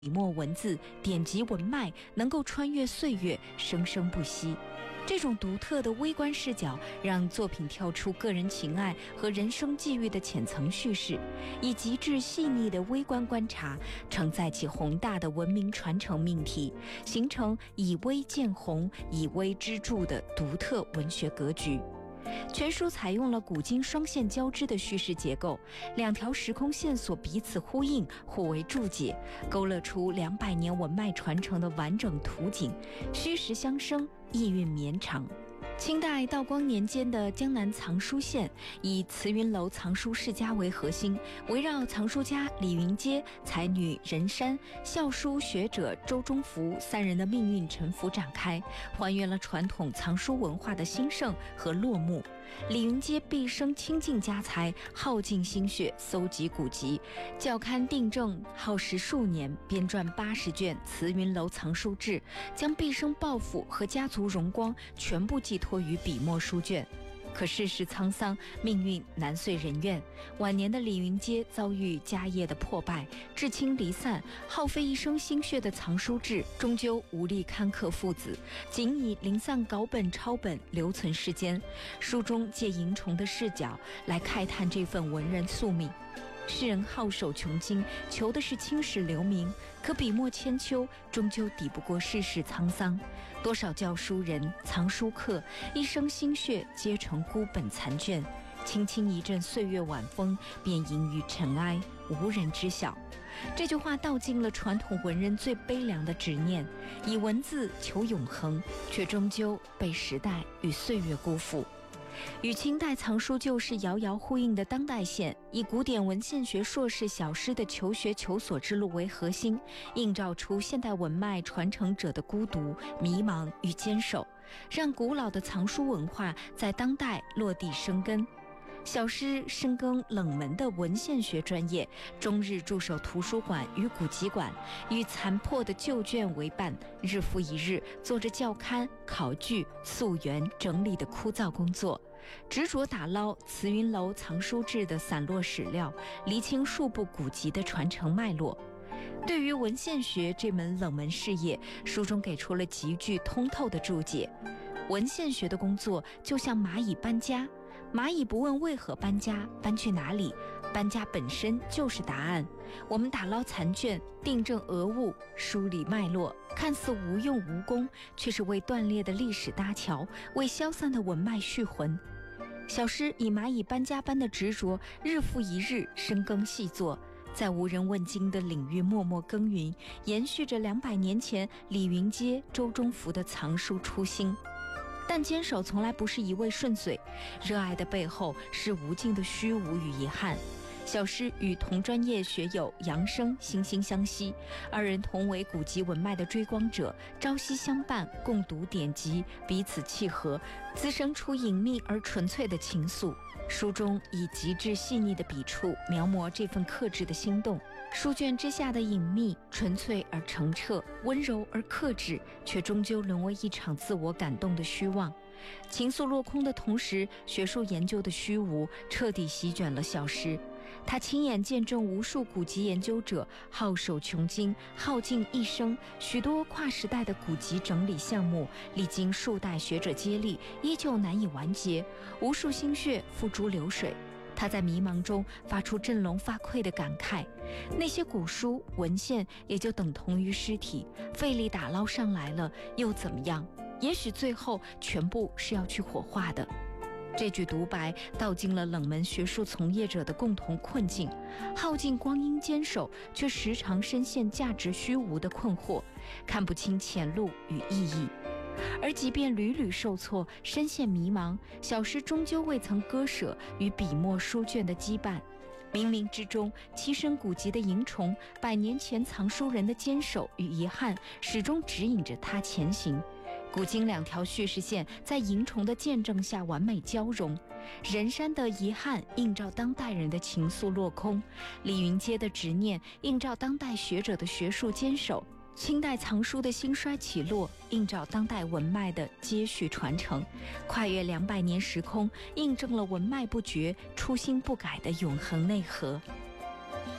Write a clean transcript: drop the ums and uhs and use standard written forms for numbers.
笔墨文字、典籍文脉能够穿越岁月，生生不息。这种独特的微观视角，让作品跳出个人情爱和人生际遇的浅层叙事，以极致细腻的微观观察，承载起宏大的文明传承命题，形成以微见宏、以微支柱的独特文学格局。全书采用了古今双线交织的叙事结构，两条时空线索彼此呼应，互为注解，勾勒出200年文脉传承的完整图景，虚实相生，意蕴绵长。清代道光年间的江南藏书县以慈云楼藏书世家为核心，围绕藏书家李云阶、才女任山、校书学者周中福3人的命运沉浮展开，还原了传统藏书文化的兴盛和落幕。李云阶毕生倾尽家财，耗尽心血搜集古籍，校勘订正，耗时数年，编撰80卷《慈云楼藏书志》，将毕生抱负和家族荣光全部寄托于笔墨书卷。可世事沧桑，命运难遂人愿。晚年的李云阶遭遇家业的破败，至亲离散，耗费一生心血的藏书志终究无力堪克父子，仅以零散稿本抄本留存世间。书中借萤虫的视角来慨叹这份文人宿命。诗人好守穷经，求的是青史留名，可笔墨千秋，终究抵不过世事沧桑。多少教书人、藏书客，一生心血皆成孤本残卷，轻轻一阵岁月晚风，便隐于尘埃，无人知晓。这句话道尽了传统文人最悲凉的执念，以文字求永恒，却终究被时代与岁月辜负。与清代藏书旧事遥遥呼应的当代线，以古典文献学硕士小师的求学求索之路为核心，映照出现代文脉传承者的孤独、迷茫与坚守，让古老的藏书文化在当代落地生根。小师深耕冷门的文献学专业，终日驻守图书馆与古籍馆，与残破的旧卷为伴，日复一日做着校勘、考据、溯源、整理的枯燥工作，执着打捞慈云楼藏书志的散落史料，厘清数部古籍的传承脉络。对于文献学这门冷门事业，书中给出了极具通透的注解。文献学的工作就像蚂蚁搬家，蚂蚁不问为何搬家，搬去哪里，搬家本身就是答案。我们打捞残卷，订正讹误，梳理脉络，看似无用无功，却是为断裂的历史搭桥，为消散的文脉续魂。小师以蚂蚁搬家般的执着，日复一日深耕细作，在无人问津的领域默默耕耘，延续着200年前李云阶、周中福的藏书初心。但坚守从来不是一味顺遂，热爱的背后是无尽的虚无与遗憾。小师与同专业学友杨生惺惺相惜，2人同为古籍文脉的追光者，朝夕相伴，共读典籍，彼此契合，滋生出隐秘而纯粹的情愫。书中以极致细腻的笔触描摹这份克制的心动，书卷之下的隐秘纯粹而澄澈，温柔而克制，却终究沦为一场自我感动的虚妄。情愫落空的同时，学术研究的虚无彻底席卷了小师。他亲眼见证无数古籍研究者好守穷经，耗尽一生，许多跨时代的古籍整理项目历经数代学者接力，依旧难以完结，无数心血付诸流水。他在迷茫中发出振聋发聩的感慨，那些古书文献也就等同于尸体，费力打捞上来了又怎么样？也许最后全部是要去火化的。这句独白道尽了冷门学术从业者的共同困境，耗尽光阴坚守，却时常深陷价值虚无的困惑，看不清前路与意义。而即便屡屡受挫，深陷迷茫，小师终究未曾割舍与笔墨书卷的羁绊。冥冥之中，栖身古籍的萤虫，100年前藏书人的坚守与遗憾，始终指引着他前行。古今2条叙事线在萤虫的见证下完美交融，任山的遗憾映照当代人的情愫落空，李云阶的执念映照当代学者的学术坚守，清代藏书的兴衰起落映照当代文脉的接续传承，跨越200年时空，印证了文脉不绝、初心不改的永恒内核。